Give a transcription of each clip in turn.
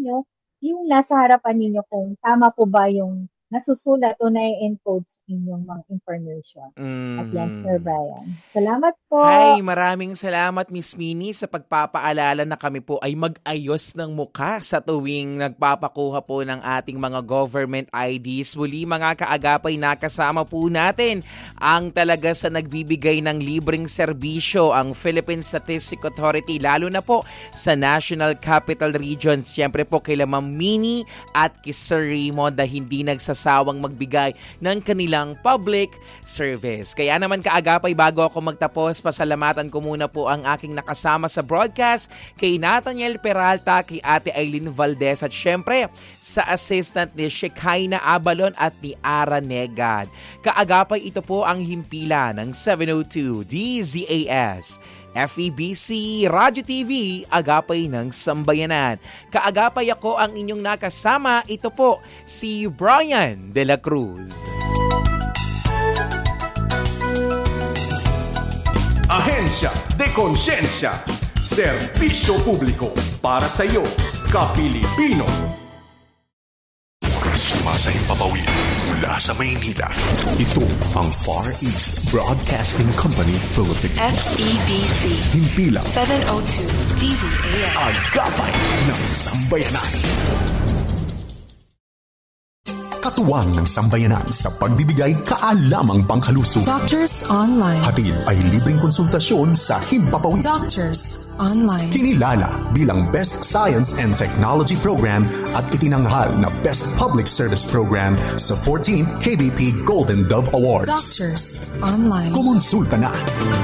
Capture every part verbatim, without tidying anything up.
ninyo yung nasa harapan ninyo kung tama po ba yung nasusulat o na-encode sa inyong mga information. At yan, Sir Mhm. Brian. Salamat po. Hi, maraming salamat Miss Minnie sa pagpapaalala na kami po ay mag-ayos ng mukha sa tuwing nagpapakuha po ng ating mga government I Ds. Muli mga kaagapay, nakasama po natin ang talaga sa nagbibigay ng libreng serbisyo, ang Philippine Statistic Authority, lalo na po sa National Capital Regions. Siyempre po kay Ma'am Minnie at kay Sir Raymond na hindi nagsasawang magbigay ng kanilang public service. Kaya naman kaagapay, bago ako magtapos, pasalamatan ko muna po ang aking nakasama sa broadcast, kay Nathaniel Peralta, kay Ate Eileen Valdez, at syempre sa assistant ni Shekinah Abalon at ni Ara Negad. Kaagapay, ito po ang himpila ng seven oh two D Z A S. F E B C Radio T V, Agapay ng Sambayanan. Kaagapay, ako ang inyong nakasama. Ito po si Brian De La Cruz. Ahensya de Konsensya, serbisyo publiko para sa iyo, Kapilipino. Sumasahing papawid mula sa Maynila. Ito ang Far East Broadcasting Company Philippines. F E B C. Himpilang seven oh two D Z A S. Agapay ng Sambayanan. Katuwang ng Sambayanan sa pagbibigay kaalamang pangkalusog. Doctors Online. Hatid ay libreng konsultasyon sa Himpapawid. Doctors Online. Kinilala bilang Best Science and Technology Program at itinanghal na Best Public Service Program sa fourteenth K B P Golden Dove Awards. Doctors Online. Kumonsulta na.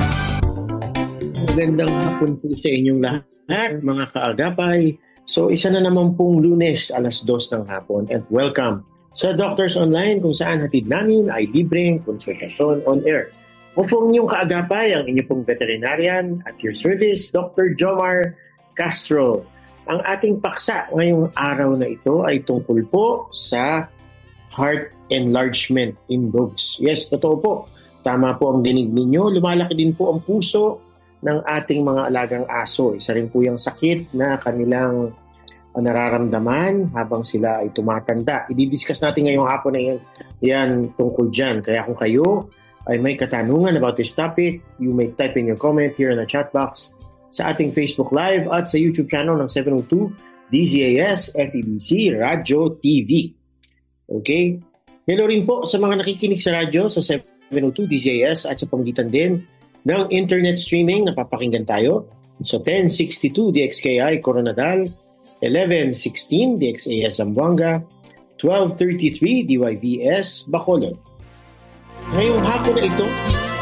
Magandang hapon po sa inyong lahat, mga kaagapay. So isa na naman pong Lunes, alas dos ng hapon, and welcome sa Doctors Online, kung saan hatid namin ay libreng konsultasyon on air. O po inyong kaagapay, ang inyong pong veterinarian at your service, Doctor Jomar Castro. Ang ating paksa ngayong araw na ito ay tungkol po sa heart enlargement in dogs. Yes, totoo po. Tama po ang dinig ninyo. Lumalaki din po ang puso ng ating mga alagang aso. Isa rin po yung sakit na kanilang nararamdaman habang sila ay tumatanda. I-discuss natin ngayong hapon na yan, yan tungkol dyan. Kaya kung kayo ay may katanungan about this topic, you may type in your comment here in the chat box sa ating Facebook Live at sa YouTube channel ng seven oh two D Z A S F E B C Radio T V. Okay? Hello rin po sa mga nakikinig sa radyo sa seven oh two D Z A S at sa pamagitan din ng internet streaming na papakinggan tayo sa ten sixty-two D X K I Coronadal, eleven sixteen D X A S Zamboanga, twelve thirty-three D Y V S Bacolod. Ngayong hapon na ito,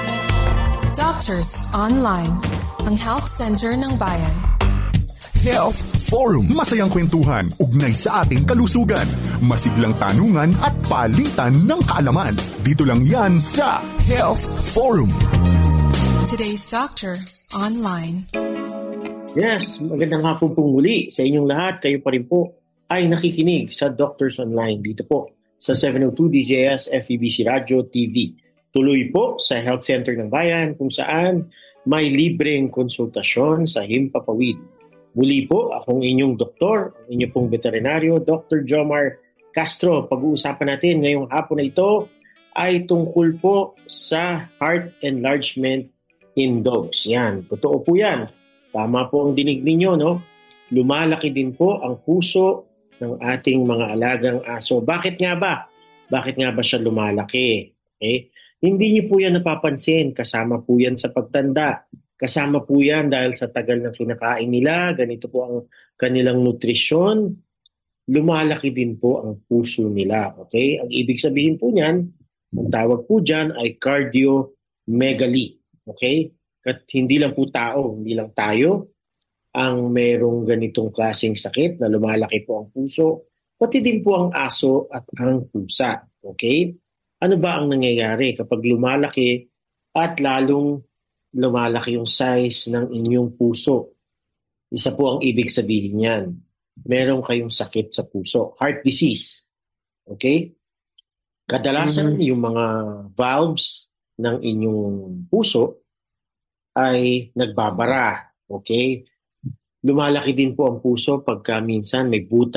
Doctors Online, ang health center ng bayan. Health Forum. Masayang kwentuhan, ugnay sa ating kalusugan. Masiglang tanungan at palitan ng kaalaman. Dito lang yan sa Health Forum. Today's Doctor Online. yes, magandang hapon pong muli sa inyong lahat. Kayo pa rin po ay nakikinig sa Doctors Online dito po sa seven oh two D Z A S F E B C Radio T V. Tuloy po sa Health Center ng Bayan kung saan may libreng konsultasyon sa Himpapawid. Muli po, akong inyong doktor, ang inyong pong veterinaryo, Doctor Jomar Castro. Pag-uusapan natin ngayong hapon na ito ay tungkol po sa heart enlargement in dogs. Yan, totoo po yan. Tama po ang dinig ninyo, no? Lumalaki din po ang puso ng ating mga alagang aso. Bakit nga ba? Bakit nga ba siya lumalaki? Okay? Hindi niyo po yan napapansin. Kasama po yan sa pagtanda. Kasama po yan dahil sa tagal ng kinakain nila. Ganito po ang kanilang nutrisyon. Lumalaki din po ang puso nila. Okay? Ang ibig sabihin po niyan, ang tawag po dyan ay cardiomegaly. Okay? At hindi lang po tao, hindi lang tayo ang merong ganitong klaseng sakit na lumalaki po ang puso, pati din po ang aso at ang pusa. Okay? Ano ba ang nangyayari kapag lumalaki at lalong lumalaki yung size ng inyong puso? Isa po ang ibig sabihin niyan. Meron kayong sakit sa puso, heart disease. Okay? Kadalasan mm-hmm. yung mga valves ng inyong puso ay nagbabara. Okay? Lumalaki din po ang puso pagka minsan may butas